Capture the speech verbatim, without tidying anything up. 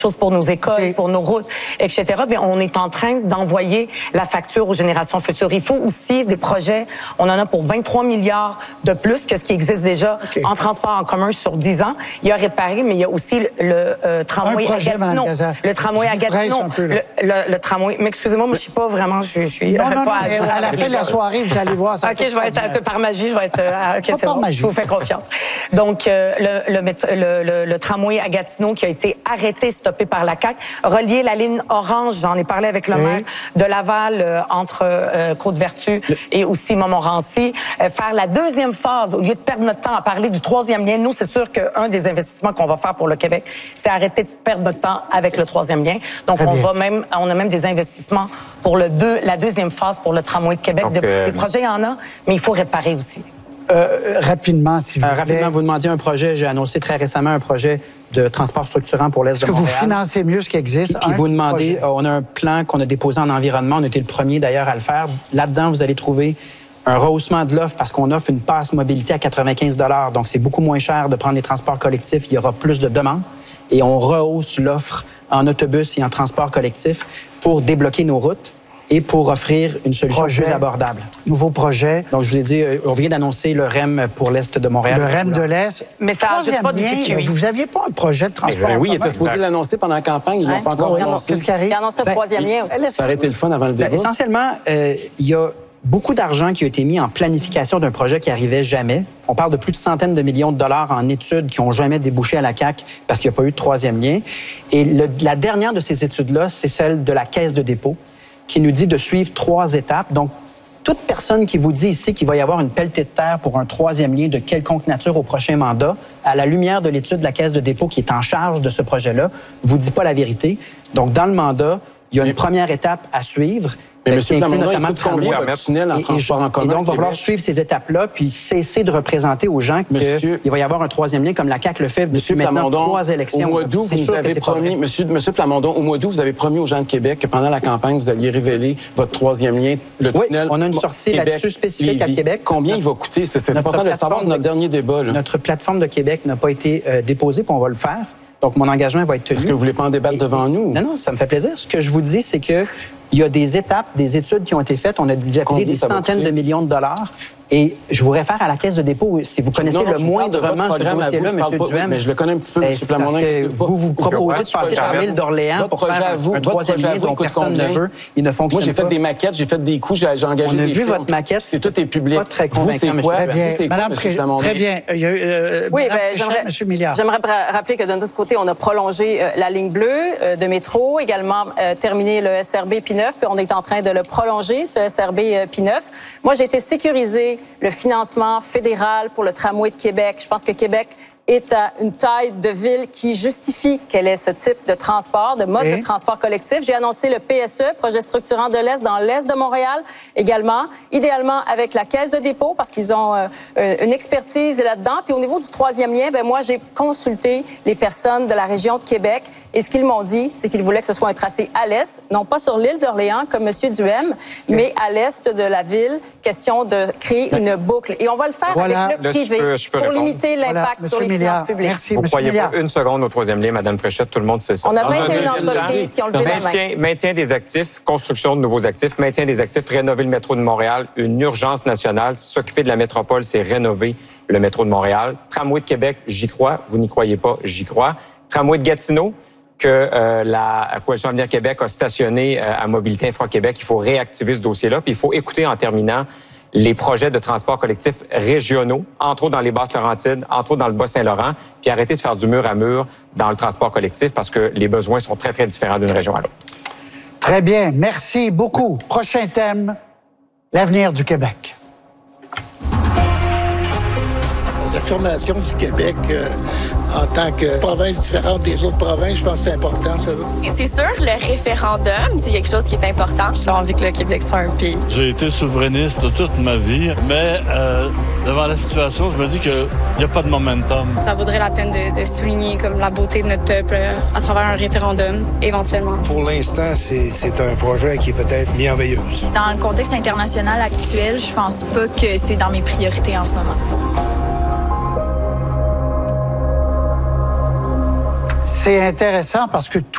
choses pour nos écoles, okay. pour nos routes, et cetera. Bien, on est en train d'envoyer la facture aux générations futures. Il faut aussi des projets. On en a pour vingt-trois milliards de plus que ce qui existe déjà okay. en transport en commun sur dix ans. Il y a réparé, mais il y a aussi le, le euh, tramway projet, à Gatineau. Le tramway à Gatineau. Peu, le, le, le tramway. Mais excusez-moi, moi, je suis pas vraiment. Je, je suis non, non, pas non, à, à la fin de la soirée, vous allez voir. Ça ok, je vais être à, par magie, je vais être. Euh, ok, c'est bon. Magie. Je vous fais confiance. Donc, euh, le, le, le, le, le tramway à Gatineau qui a été arrêté, stoppé par la C A Q, relier la ligne orange, j'en ai parlé avec le oui. maire de Laval, euh, entre euh, Côte-Vertu le... et aussi Montmorency, euh, faire la deuxième phase, au lieu de perdre notre temps à parler du troisième lien. Nous, c'est sûr qu'un des investissements qu'on va faire pour le Québec, c'est arrêter de perdre notre temps avec le troisième lien. Donc, Très on bien. va même, on a même des investissements pour le deux, la deuxième phase pour le tramway de Québec. Donc, de, euh... Des projets, il y en a, mais il faut réparer aussi. Euh, rapidement, si vous euh, voulez. Rapidement, vous demandiez un projet. J'ai annoncé très récemment un projet de transport structurant pour l'Est de Montréal. Est-ce que vous financez mieux ce qui existe? Puis vous demandez, euh, on a un plan qu'on a déposé en environnement. On a été le premier d'ailleurs à le faire. Là-dedans, vous allez trouver un rehaussement de l'offre parce qu'on offre une passe mobilité à quatre-vingt-quinze dollars. Donc, c'est beaucoup moins cher de prendre des transports collectifs. Il y aura plus de demandes. Et on rehausse l'offre en autobus et en transport collectif pour débloquer nos routes et pour offrir une solution projet, plus abordable. Nouveau projet. Donc, je vous ai dit, on vient d'annoncer le R E M pour l'Est de Montréal. Le R E M de l'Est. Mais ça n'ajoute pas de bien, Vous n'aviez pas un projet de transport mais, ben, Oui, il était supposé l'annoncer pendant la campagne. Ils ne l'ont pas encore annoncé. Qu'est-ce qui arrive? Il a annoncé le troisième lien aussi. Ça aurait été le fun avant le débat. Ben, essentiellement, euh, il y a beaucoup d'argent qui a été mis en planification d'un projet qui arrivait jamais. On parle de plus de centaines de millions de dollars en études qui n'ont jamais débouché à la C A Q parce qu'il n'y a pas eu de troisième lien. Et le, la dernière de ces études-là, c'est celle de la Caisse de dépôt, qui nous dit de suivre trois étapes. Donc, toute personne qui vous dit ici qu'il va y avoir une pelletée de terre pour un troisième lien de quelconque nature au prochain mandat, à la lumière de l'étude de la Caisse de dépôt qui est en charge de ce projet-là, vous dit pas la vérité. Donc, dans le mandat, il y a une première étape à suivre. Mais M. Plamondon, il coûte combien le tunnel en transport en commun? Et donc, il va falloir suivre ces étapes-là, puis cesser de représenter aux gens qu'il va y avoir un troisième lien, comme la C A Q le fait depuis maintenant trois élections. Au mois d'août, vous avez promis, Monsieur, Monsieur Plamondon, au mois d'août, vous avez promis aux gens de Québec que pendant la campagne, vous alliez révéler votre troisième lien, le oui, tunnel. On a une sortie là-dessus spécifique à Québec. Combien il va coûter? C'est important de le savoir, c'est notre dernier débat. Là. Notre plateforme de Québec n'a pas été euh, déposée, puis on va le faire. Donc, mon engagement va être tenu. Est-ce que vous voulez pas en débattre et, devant nous? Non, non, ça me fait plaisir. Ce que je vous dis, c'est que il y a des étapes, des études qui ont été faites. On a déjà payé des centaines de millions de dollars. Et je vous réfère à la Caisse de dépôt. Si vous connaissez non, non, le moindrement ce dossier-là, M. Duhem. Mais je le connais un petit peu, M. Plamondon. Parce que vous vous proposez de passer par l'île d'Orléans pour faire un troisième lien dont personne ne veut. Il ne fonctionne pas. Moi, j'ai fait des maquettes, j'ai fait des coups, j'ai engagé des firmes. On a vu votre maquette. C'est tout est public. Pas très convaincant, M. Plamondon. Très bien. Oui, j'aimerais rappeler que de notre côté, on a prolongé la ligne bleue de métro, également terminé le S R B P neuf, puis on est en train de le prolonger, ce S R B P neuf. Moi, j'ai été sécuriser le financement fédéral pour le tramway de Québec. Je pense que Québec est à une taille de ville qui justifie qu'elle ait ce type de transport, de mode oui. de transport collectif. J'ai annoncé le P S E, projet structurant de l'Est, dans l'Est de Montréal également, idéalement avec la Caisse de dépôt parce qu'ils ont euh, une expertise là-dedans. Puis au niveau du troisième lien, ben moi, j'ai consulté les personnes de la région de Québec et ce qu'ils m'ont dit, c'est qu'ils voulaient que ce soit un tracé à l'Est, non pas sur l'île d'Orléans comme M. Duhem, oui. mais à l'Est de la ville, question de créer une boucle. Et on va le faire voilà. avec le privé je peux, je peux pour répondre. limiter l'impact voilà. sur les finances publiques. Merci, vous ne croyez pas une seconde au troisième lien, Mme Fréchette, tout le monde sait ça. On a vingt et une entreprises qui ont levé la main. Maintien des actifs, construction de nouveaux actifs, maintien des actifs, rénover le métro de Montréal, une urgence nationale. S'occuper de la métropole, c'est rénover le métro de Montréal. Tramway de Québec, j'y crois. Vous n'y croyez pas, j'y crois. Tramway de Gatineau, que euh, la Coalition Avenir Québec a stationné euh, à Mobilité Infra-Québec. Il faut réactiver ce dossier-là. Puis il faut écouter en terminant les projets de transport collectif régionaux, entre autres dans les Basses-Laurentides, entre autres dans le Bas-Saint-Laurent, puis arrêter de faire du mur à mur dans le transport collectif parce que les besoins sont très, très différents d'une région à l'autre. Très bien. Merci beaucoup. Prochain thème, l'avenir du Québec. L'affirmation du Québec euh, en tant que province différente des autres provinces, je pense que c'est important, ça. C'est sûr, le référendum, c'est quelque chose qui est important. J'ai envie que le Québec soit un pays. J'ai été souverainiste toute ma vie, mais euh, devant la situation, je me dis qu'il n'y a pas de momentum. Ça vaudrait la peine de, de souligner comme la beauté de notre peuple euh, à travers un référendum, éventuellement. Pour l'instant, c'est un projet qui est peut-être merveilleux. Dans le contexte international actuel, je pense pas que c'est dans mes priorités en ce moment. C'est intéressant parce que tout